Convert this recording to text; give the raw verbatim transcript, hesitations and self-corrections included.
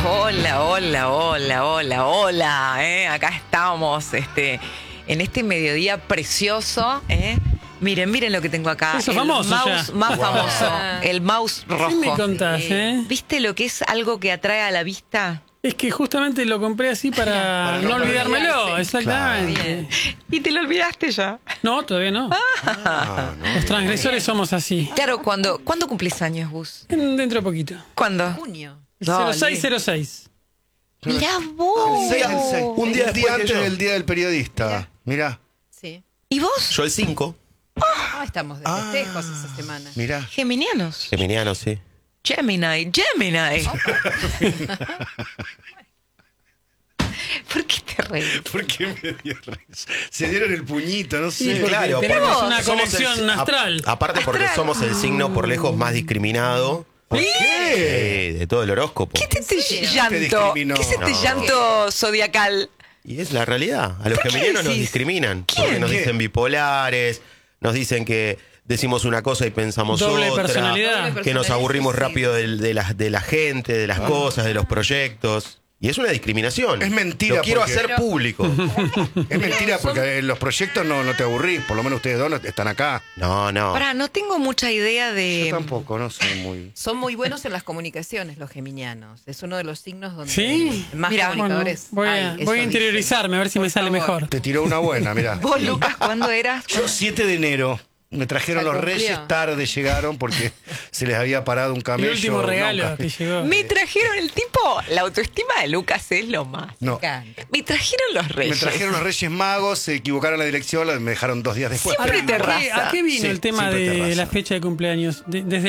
Hola, hola, hola, hola, hola. ¿eh? Acá estamos este, en este mediodía precioso. ¿eh? Miren, miren lo que tengo acá. Eso el famoso mouse ya. más Wow. famoso, el mouse rojo. ¿Qué me contás, eh? ¿Viste lo que es algo que atrae a la vista? Es que justamente lo compré así para, Para no no olvidármelo, olvidarse. exactamente. Y te lo olvidaste ya. No, todavía no. Ah, no. Los transgresores somos así. Claro, cuando, ¿cuándo cumplís años, Gus? En- Dentro de poquito. ¿Cuándo? Junio. cero seis cero seis. Mirá vos. Sí, sí. Un día, después día que antes yo. del Día del Periodista. Mirá, Sí. ¿Y vos? Yo el cinco. Ah, estamos de festejos esa semana. mirá. Geminianos. Geminiano, sí. Gemini, Gemini. ¿Por qué te reís? ¿Por qué me dio risa? Se dieron el puñito, no Sí, sé. porque claro, tenemos porque una somos conexión el- astral. a- aparte porque Astral. somos el signo por lejos más discriminado. ¿Por qué? eh, de todo el horóscopo. ¿Qué es este serio? llanto? Te discriminó. ¿Qué es este No. llanto zodiacal? Y es la realidad. A los ¿Por qué geminianos nos decís? discriminan. ¿Quién? Porque nos ¿Qué? dicen bipolares, nos dicen que decimos una cosa y pensamos Doble otra. personalidad. Doble Que nos aburrimos Sí. rápido del- de, la, de la gente, de las cosas, de los proyectos. Y es una discriminación. Es mentira, Lo quiero porque- hacer público. Es mentira, porque en los proyectos no, no te aburrís. Por lo menos ustedes dos no- están acá. No, no. Pará, no tengo mucha idea de... Yo tampoco, no soy muy... Son muy buenos en las comunicaciones los geminianos. Es uno de los signos donde ¿Sí? más Mira, Bueno, comunicadores voy a, hay, eso voy a dicen. interiorizarme a ver si me sale favor. mejor. Te tiró una buena, mirá. ¿Vos, Lucas, cuándo eras? Yo siete de enero. Me trajeron Ya los cumplió. reyes tarde, llegaron porque se les había parado un El camello. último regalo no, que llegó. Me trajeron el tipo... La autoestima de Lucas es lo más. No. Encanta. Me trajeron los Me reyes. trajeron los reyes magos, se equivocaron la dirección, la- me dejaron dos días después. Siempre Pero- te ¿A qué, a qué vino Sí, el tema siempre de terraza. la fecha de cumpleaños? De- desde